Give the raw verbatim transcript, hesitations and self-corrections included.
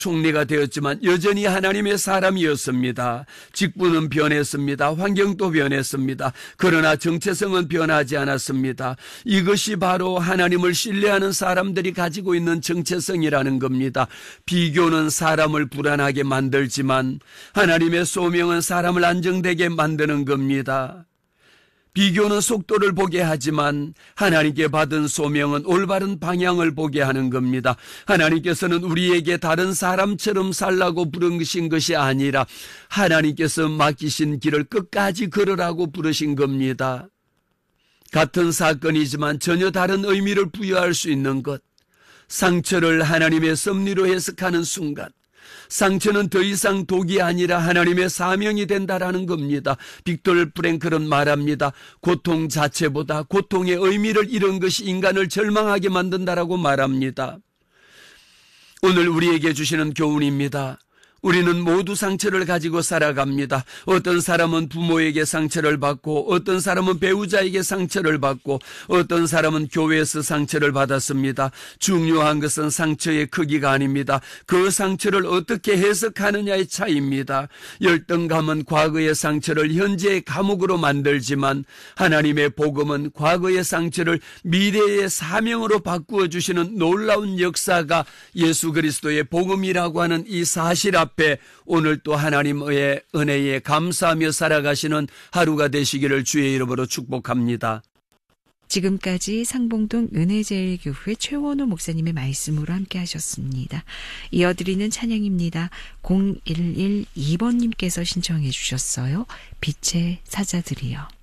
총리가 되었지만 여전히 하나님의 사람이었습니다. 직분은 변했습니다. 환경도 변했습니다. 그러나 정체성은 변하지 않았습니다. 이것이 바로 하나님을 신뢰하는 사람들이 가지고 있는 정체성이라는 겁니다. 비교는 사람을 불안하게 만들지만 하나님의 소명은 사람을 안정되게 만드는 겁니다. 비교는 속도를 보게 하지만 하나님께 받은 소명은 올바른 방향을 보게 하는 겁니다. 하나님께서는 우리에게 다른 사람처럼 살라고 부르신 것이 아니라 하나님께서 맡기신 길을 끝까지 걸으라고 부르신 겁니다. 같은 사건이지만 전혀 다른 의미를 부여할 수 있는 것. 상처를 하나님의 섭리로 해석하는 순간 상처는 더 이상 독이 아니라 하나님의 사명이 된다라는 겁니다. 빅토르 프랭클은 말합니다. 고통 자체보다 고통의 의미를 잃은 것이 인간을 절망하게 만든다라고 말합니다. 오늘 우리에게 주시는 교훈입니다. 우리는 모두 상처를 가지고 살아갑니다. 어떤 사람은 부모에게 상처를 받고 어떤 사람은 배우자에게 상처를 받고 어떤 사람은 교회에서 상처를 받았습니다. 중요한 것은 상처의 크기가 아닙니다. 그 상처를 어떻게 해석하느냐의 차이입니다. 열등감은 과거의 상처를 현재의 감옥으로 만들지만 하나님의 복음은 과거의 상처를 미래의 사명으로 바꾸어 주시는 놀라운 역사가 예수 그리스도의 복음이라고 하는 이 사실 앞에 앞에 오늘 또 하나님의 은혜에 감사하며 살아가시는 하루가 되시기를 주의 이름으로 축복합니다. 지금까지 상봉동 은혜제일교회 최원호 목사님의 말씀으로 함께 하셨습니다. 이어드리는 찬양입니다. 공일일이 번님께서 신청해 주셨어요. 빛의 사자들이여.